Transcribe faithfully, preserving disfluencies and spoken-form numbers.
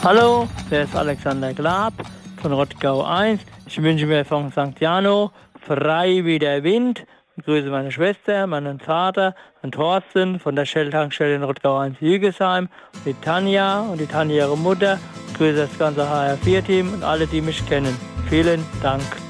Hallo, der ist Alexander Glab von Rottgau eins. Ich wünsche mir von Sankt Jano frei wie der Wind. Ich grüße meine Schwester, meinen Vater, und Thorsten von der Shell-Tankstelle in Rottgau eins Jügesheim, die Tanja und die Tanja ihre Mutter. Ich grüße das ganze H R vier Team und alle, die mich kennen. Vielen Dank.